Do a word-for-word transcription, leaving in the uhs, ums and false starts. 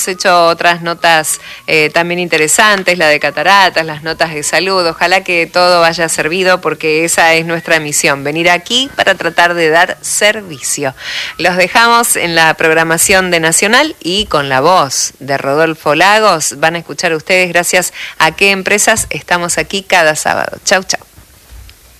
hecho otras notas eh, también interesantes, la de cataratas, las notas de salud. Ojalá que todo haya servido, porque esa es nuestra misión, venir aquí para tratar de dar servicio. Los dejamos en la programación de Nacional y con la voz de Rodolfo Lagos van a escuchar ustedes gracias a qué empresas estamos aquí cada sábado. Chau, chau.